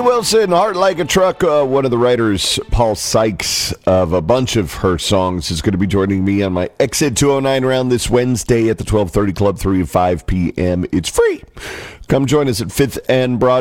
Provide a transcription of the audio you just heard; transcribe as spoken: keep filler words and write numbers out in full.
Wilson, Heart Like a Truck. Uh, one of the writers, Paul Sykes, of a bunch of her songs, is going to be joining me on my Exit two oh nine round this Wednesday at the twelve thirty Club, three to five p.m. It's free. Come join us at fifth and Broad.